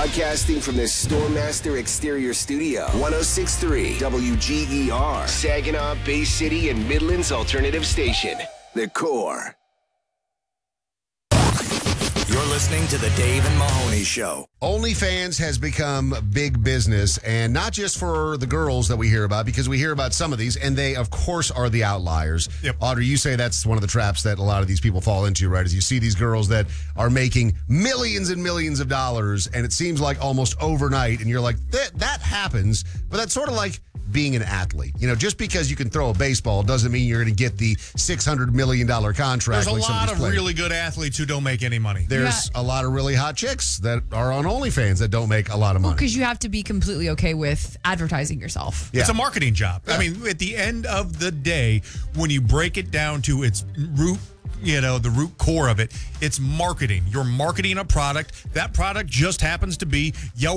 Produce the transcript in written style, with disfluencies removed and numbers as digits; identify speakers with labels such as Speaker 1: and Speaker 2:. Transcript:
Speaker 1: Broadcasting from the Stormmaster Exterior Studio, 106.3 WGER, Saginaw, Bay City, and Midland's alternative station, The Core.
Speaker 2: You're listening to the Dave and Mahoney Show.
Speaker 3: OnlyFans has become big business, and not just for the girls that we hear about, because we hear about some of these, and they, of course, are the outliers.
Speaker 4: Yep.
Speaker 3: Audrey, you say that's one of the traps that a lot of these people fall into, right? As you see these girls that are making millions and millions of dollars, and it seems like almost overnight, and you're like, that happens, but that's sort of like being an athlete. You know, just because you can throw a baseball doesn't mean you're going to get the $600 million contract.
Speaker 4: There's a
Speaker 3: like some
Speaker 4: lot
Speaker 3: these
Speaker 4: of
Speaker 3: players.
Speaker 4: really good athletes who don't make any money.
Speaker 3: There's a lot of really hot chicks that are on OnlyFans that don't make a lot of money.
Speaker 5: Because you have to be completely okay with advertising yourself.
Speaker 3: Yeah.
Speaker 4: It's a marketing job.
Speaker 3: Yeah.
Speaker 4: I mean, at the end of the day, when you break it down to its root, the root core of it, it's marketing. You're marketing a product. That product just happens to be